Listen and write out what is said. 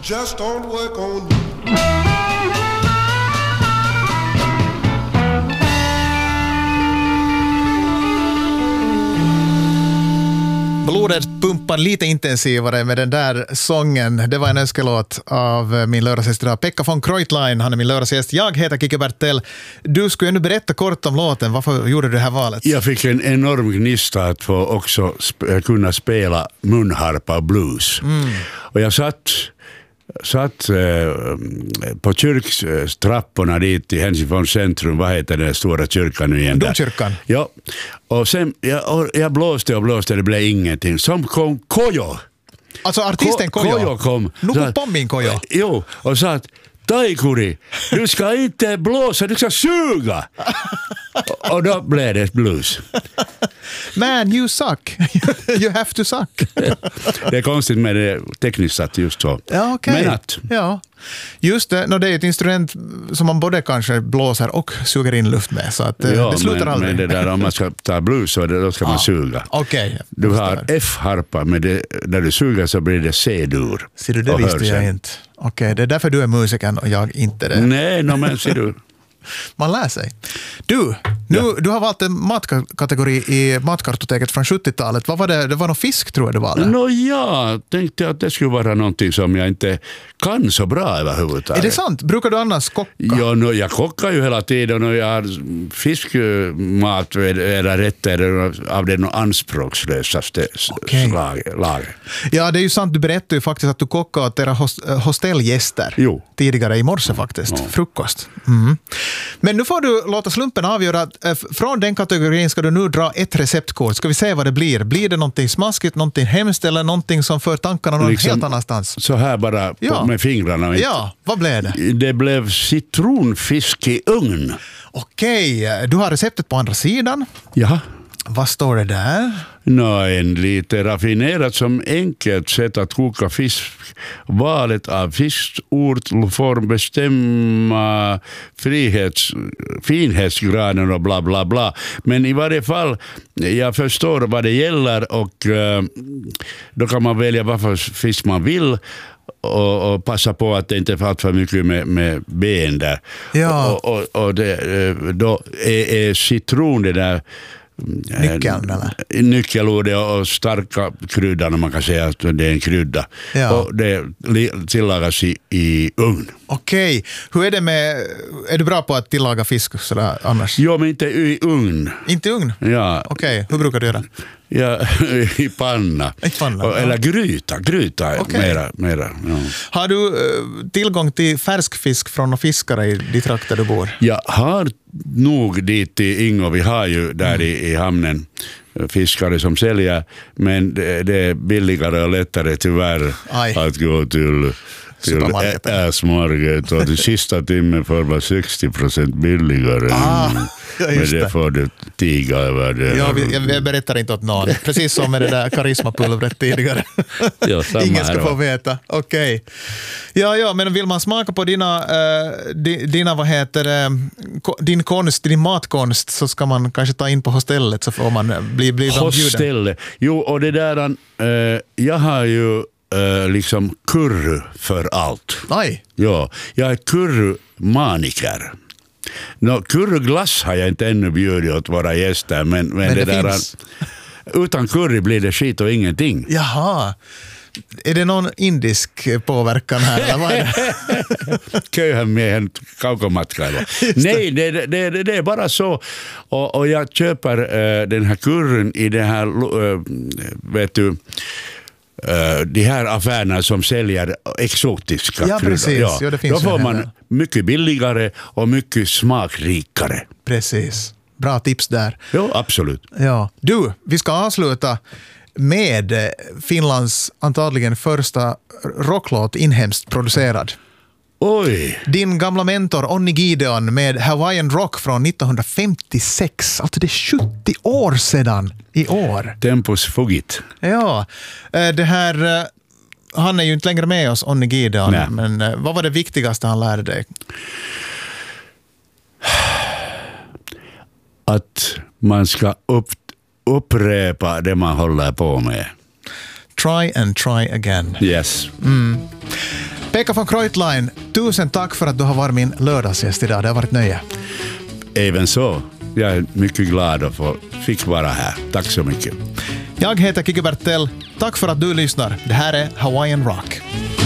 just don't work on you. Blodet pumpar lite intensivare med den där sången. Det var en önskelåt av min lördagsgäst idag, Pekka von Kreutlein. Han är min lördagsgäst. Jag heter Kike Bertel. Du skulle nu berätta kort om låten. Varför gjorde du det här valet? Jag fick en enorm gnista att få också kunna spela munharpa och blues. Och jag satt på kyrkstrapporna dit till Helsingfors centrum. Vad heter den stora kyrkan nu igen? Domkyrkan. Ja, och sen jag blåste och blåste, det blev ingenting. Som kom Kojo. Alltså artisten Kojo? Kojo kom. Nuku pommin Kojo? Jo, och sa att Taikuri, du ska inte blåsa, du ska suga. Och då blev det blues. Man, you suck. You have to suck. Det är konstigt med det tekniskt satt just så. Ja, okej. Men att... Ja. Just det, det är ett instrument som man både kanske blåser och suger in luft med. Så att det slutar aldrig. Men det där, om man ska ta blues så då ska man suga. Okej. Du har F-harpa, men när du suger så blir det C-dur. Ser du, det visste jag inte. Okej, det är därför du är musikern och jag inte det. Nej, men ser du. Man lär sig. Du har valt en matkategori i Matkartoteket från 70-talet. Vad var det? Det var någon fisk, tror jag det var. Jag tänkte att det skulle vara någonting som jag inte kan så bra överhuvudtaget. Är det sant? Brukar du annars kocka? Ja, jag kockar ju hela tiden och jag har fiskmat eller rätter av det anspråkslösaste slag. Ja, det är ju sant. Du berättade ju faktiskt att du kockade åt era hostellgäster tidigare i morse faktiskt. Ja. Frukost. Mm. Men nu får du låta slumpen avgöra att från den kategorin ska du nu dra ett receptkort. Ska vi se vad det blir? Blir det någonting smaskigt, någonting hemskt eller någonting som för tankarna någon helt annanstans? Så här bara med fingrarna. Ja, vad blev det? Det blev citronfisk i ugn. Okej, du har receptet på andra sidan. Ja. Vad står det där? En lite raffinerat som enkelt sätt att koka fisk. Valet av fiskort får bestämma finhetsgraden och bla bla bla. Men i varje fall, jag förstår vad det gäller och då kan man välja vad för fisk man vill. Och passa på att det inte är för mycket med ben där. Ja. Och då är citron det där nyckelordet och starka kryddan, om man kan säga att det är en krydda. Ja. Och det tillagas i ugn. Okej. Hur är det med, är du bra på att tillaga fisk sådär annars? Ja, men inte i ugn. Inte i ugn? Ja. Okej, hur brukar du göra? Ja, i panna. Eller gryta mera. Ja. Har du tillgång till färsk fisk från fiskare i de trakter du bor? Jag har nog dit i Ingo. Vi har ju där i hamnen fiskare som säljer, men det är billigare och lättare tyvärr att gå till Äsmarket och den sista timmen får vara 60% billigare. Men det får du tiga över det. Ja, jag berättar inte åt någon. Precis som med det där karismapulvret tidigare. Ja, ingen ska få veta. Okej. Ja, men vill man smaka på dina vad heter det, din matkonst, så ska man kanske ta in på hostellet så får man bli bjuden. Hostellet. Jo, och det där jag har ju liksom curry för allt. Nej. Ja, jag är currymaniker. Curryglass har jag inte ännu bjudit åt våra gäster, men det där finns. Utan curry blir det skit och ingenting. Jaha. Är det någon indisk påverkan här eller vad är det? Köyhän miehen kaukomatkailu. Nej, det är bara så. Och jag köper den här curryn i det här de här affärerna som säljer exotiska kryddor. Precis. Ja, det finns då får man mycket billigare och mycket smakrikare. Precis. Bra tips där. Ja, absolut. Ja. Du, vi ska avsluta med Finlands antagligen första rocklåt inhemskt producerad. Oj! Din gamla mentor Onni Gideon med Hawaiian Rock från 1956. Alltså det är 70 år sedan i år. Tempus fugit. Ja, det här... Han är ju inte längre med oss, Onni Gideon. Nej. Men vad var det viktigaste han lärde dig? Att man ska upprepa det man håller på med. Try and try again. Yes. Pekka von Kreutlein, tusen tack för att du har varit min lördagsgäst idag. Det har varit nöje. Även så. Jag är mycket glad att fick vara här. Tack så mycket. Jag heter Kike Bertell. Tack för att du lyssnar. Det här är Hawaiian Rock.